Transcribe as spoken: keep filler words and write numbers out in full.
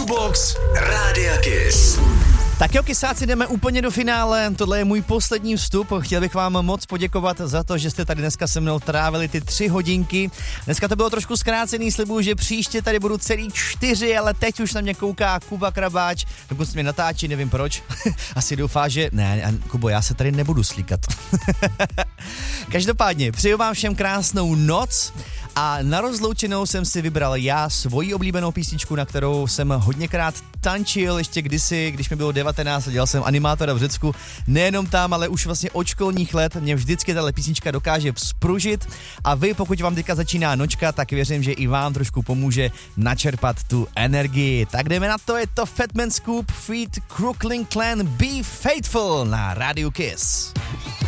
Jukebox Rádia Kiss. Tak jo, kysáci, jdeme úplně do finále. Tohle je můj poslední vstup. Chtěl bych vám moc poděkovat za to, že jste tady dneska se mnou trávili ty tři hodinky. Dneska to bylo trošku zkrácený, slibuju, že příště tady budu celý čtyři, ale teď už na mě kouká Kuba Krabáč, dokud mě natáčí, nevím proč. Asi doufá, že... Ne, Kubo, já se tady nebudu slíkat. Každopádně, přeju vám všem krásnou noc. A na rozloučenou jsem si vybral já svoji oblíbenou písničku, na kterou jsem hodněkrát tančil ještě kdysi, když mi bylo devatenáct a dělal jsem animátora v Řecku. Nejenom tam, ale už vlastně od školních let mě vždycky tahle písnička dokáže vzpružit a vy, pokud vám teďka začíná nočka, tak věřím, že i vám trošku pomůže načerpat tu energii. Tak jdeme na to, je to Fatman Scoop feat. Crooklyn Clan Be Faithful na Radio Kiss.